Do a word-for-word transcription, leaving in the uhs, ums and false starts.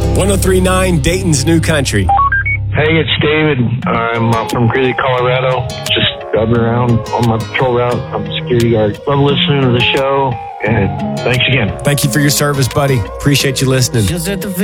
one oh three point nine Dayton's New Country. Hey, it's David. I'm uh, from Greeley, Colorado. Just driving around on my patrol route. I'm a security guard. Love listening to the show, and thanks again. Thank you for your service, buddy. Appreciate you listening.